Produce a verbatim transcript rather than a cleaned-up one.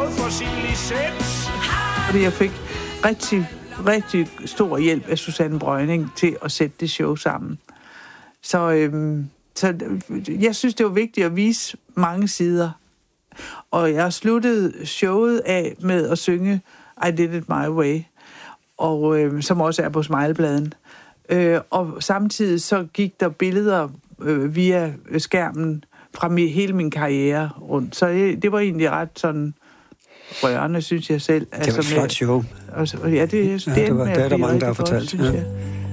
fået for sin licens. Fordi jeg fik rigtig, rigtig stor hjælp af Susanne Brøgning til at sætte det show sammen. Så, øhm, så jeg synes, det var vigtigt at vise mange sider. Og jeg sluttede showet af med at synge I Did It My Way, og, øh, som også er på Smilebladen. Øh, og samtidig så gik der billeder øh, via skærmen fra mi, hele min karriere rundt. Så det, det var egentlig ret sådan rørende, synes jeg selv. Det var altså, et flot show. Og, ja, det, det, ja, det, var, det er der mange, der har fortalt. Godt, ja.